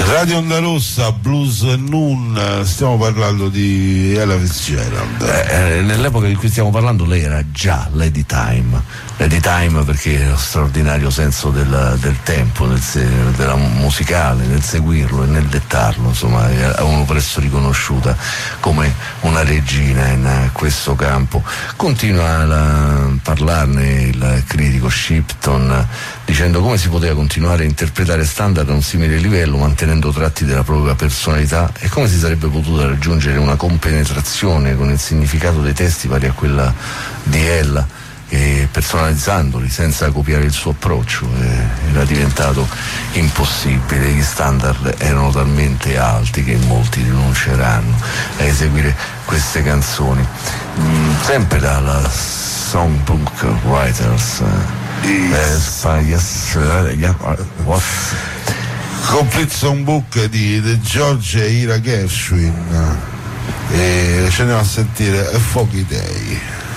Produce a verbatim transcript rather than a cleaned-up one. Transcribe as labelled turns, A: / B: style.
A: Radio Onda Rossa, Blues Noon, stiamo parlando di Ella Fitzgerald.
B: Eh, nell'epoca di cui stiamo parlando lei era già Lady Time, Lady Time perché lo straordinario senso del, del tempo, del se, della musicale, nel seguirlo e nel dettarlo, insomma, avevano presto riconosciuta come una regina in questo campo. Continua a parlarne il critico Shipton dicendo come si poteva continuare a interpretare standard a un simile livello mantenendo tratti della propria personalità e come si sarebbe potuta raggiungere una compenetrazione con il significato dei testi pari a quella di Ella, e personalizzandoli senza copiare il suo approccio eh, era diventato impossibile. Gli standard erano talmente alti che molti rinunceranno a eseguire queste canzoni. Mm, sempre dalla Songbook Writers
A: Yes.
B: eh, yes, uh, yeah, what?
A: Complete Songbook di The George e Ira Gershwin, e ci andiamo a sentire A Foggy Day.